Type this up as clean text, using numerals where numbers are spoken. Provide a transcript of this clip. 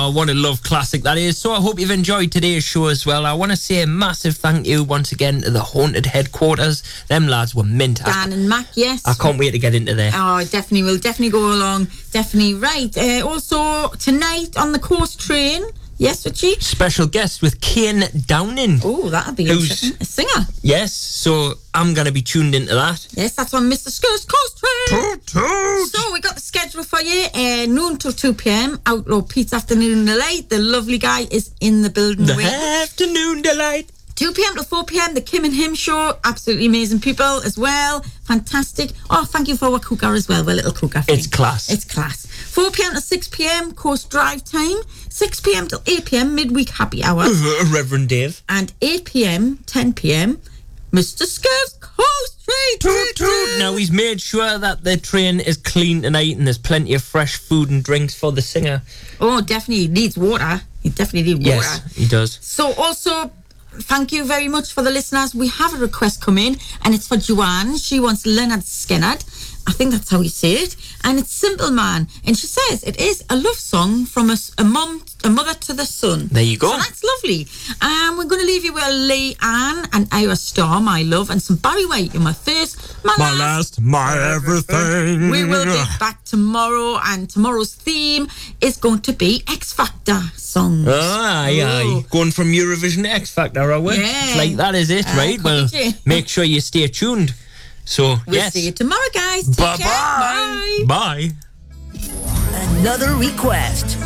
Oh, what a love classic that is. So I hope you've enjoyed today's show as well. I want to say a massive thank you once again to the Haunted headquarters. Them lads were mint. Dan and Mac, yes. I can't wait to get into there. Oh, definitely. We'll definitely go along. Definitely. Right. Also, tonight on the Coast Train... Yes, Richie? Special guest with Kane Downing. Oh, that'll be interesting. A singer. Yes, so I'm going to be tuned into that. Yes, that's on Mr. Skur's Coast Train. Toot, toot. So we got the schedule for you. Noon till 2 p.m. Outlaw Pete's Afternoon Delight. The lovely guy is in the building. The Afternoon Delight. 2 p.m. to 4 p.m. The Kim and Him Show. Absolutely amazing people as well. Fantastic. Oh, thank you for our cooker as well. Our little cooker. It's class. It's class. 4 p.m. to 6 p.m. Coast Drive Time. 6 p.m. till 8 p.m. Midweek Happy Hour. Reverend Dave. And 8 p.m. 10 p.m. Mr. Skur's Coast Train. Toot, toot. Now he's made sure that the train is clean tonight and there's plenty of fresh food and drinks for the singer. Oh, definitely. He needs water. He definitely needs water. Yes, he does. So also... Thank you very much for the listeners. We have a request come in, and it's for Joanne. She wants Leonard Skinner. I think that's how you say it. And it's Simple Man. And she says it is a love song from a mother to the son. There you go. So that's lovely. We're going to leave you with Lee Ann and Ira Star, My Love, and some Barry White. You're my first, my last, my everything. We will be back tomorrow, and tomorrow's theme is going to be X Factor songs. Aye. Going from Eurovision to X Factor, are we? Yeah. It's like that, is it? Right? Well, make sure you stay tuned. So, we'll see you tomorrow, guys. Take care. Bye. Bye. Another request